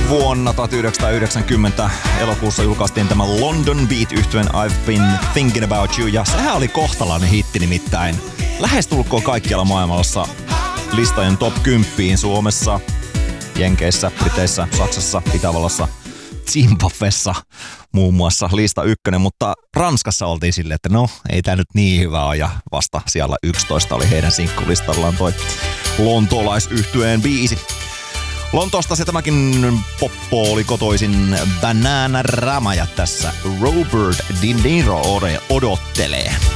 Vuonna 1990 elokuussa julkaistiin tämä London Beat-yhtyeen I've Been Thinking About You, ja sehän oli kohtalainen hitti nimittäin. Lähestulkoon kaikkialla maailmassa listojen top 10 Suomessa, Jenkeissä, Briteissä, Saksassa, Itävallassa, Zimbabwessa muun muassa lista 1, mutta Ranskassa oltiin silleen, että no ei tää nyt niin hyvä ole, ja vasta siellä 11 oli heidän sinkkulistallaan toi lontoolaisyhtyeen biisi. Lontoosta se tämäkin poppo oli kotoisin Bananarama, ja tässä Robert De Niro odottelee.